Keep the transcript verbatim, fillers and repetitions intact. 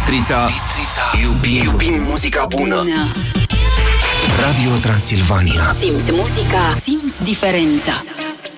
Bistrița. Bistrița. Iubim, iubim muzica bună. Radio Transilvania. Simți muzica, simți diferența.